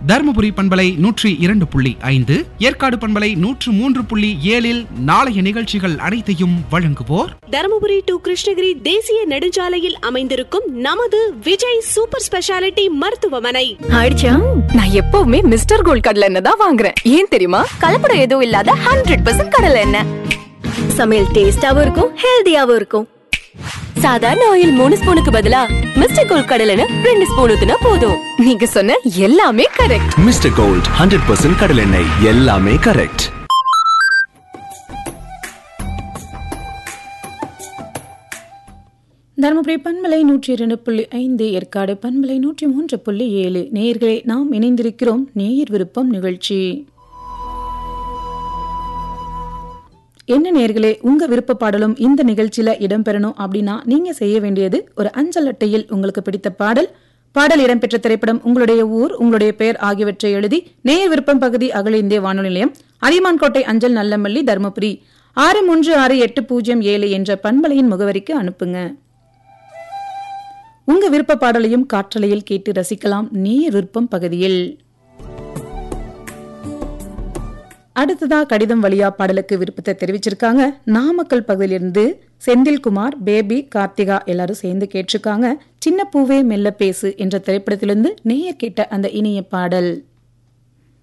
தருமபுரி பண்பலை 102.5, ஏற்காடு பண்பலை 103.7 நாளைய நிகழ்ச்சிகள் அனைத்தையும் வழங்குவோர் தருமபுரி டு கிருஷ்ணகிரி தேசிய நெடுஞ்சாலையில் அமைந்திருக்கும் நமது விஜய் சூப்பர் ஸ்பெஷாலிட்டி மருத்துவமனை. நான் எப்பவுமே மிஸ்டர் கோல்ட் கடலை எண்ணெய் தான் வாங்குறேன். ஏன் தெரியுமா? கலப்படம் எதுவும் இல்லாத 100% கடலை எண்ணெய். சமையல் டேஸ்டாவும் இருக்கும், ஹெல்தியாவும் இருக்கும். சாதாரண ஆயில் 3 ஸ்பூனுக்கு பதிலா மிஸ்டர் கோல்ட் கடலை எண்ணெய் 2 ஸ்பூன் ஊத்துனா போதும். நீங்க சொன்ன எல்லாமே கரெக்ட். மிஸ்டர் கோல்ட் 100% கடலை எண்ணெய், எல்லாமே கரெக்ட். தருமபுரி பண்பலை 102.5, ஏற்காடு பண்பலை 103.7 நேயர்களே, நாம் இணைந்திருக்கிறோம் நேயர் விருப்பம் நிகழ்ச்சி. என்ன நேயர்களே, உங்க விருப்ப பாடலும் இந்த நிகழ்ச்சியில இடம்பெறணும் அப்படின்னா நீங்க செய்ய வேண்டியது, ஒரு அஞ்சல் அட்டையில் உங்களுக்கு பிடித்த பாடல் இடம்பெற்ற திரைப்படம், உங்களுடைய ஊர், உங்களுடைய பெயர் ஆகியவற்றை எழுதி நேயர் விருப்பம் பகுதி, அகில இந்திய வானொலி நிலையம், அதியமான்கோட்டை அஞ்சல், நல்லமல்லி, தருமபுரி 636807 என்ற பண்பலையின் முகவரிக்கு அனுப்புங்க. உங்க விருப்ப பாடலையும் காற்றலையில் கேட்டு ரசிக்கலாம் நேயர் விருப்பம் பகுதியில். அடுத்ததா கடிதம் வழியா பாடலுக்கு விருப்பத்தை தெரிவிச்சிருக்காங்க. நாமக்கல் பகுதியிலிருந்து செந்தில்குமார், பேபி, கார்த்திகா எல்லாரும் சேர்ந்து கேட்டிருக்காங்க. சின்ன பூவே மெல்ல பேசு என்ற திரைப்படத்திலிருந்து நேயர் கேட்ட அந்த இனிய பாடல்.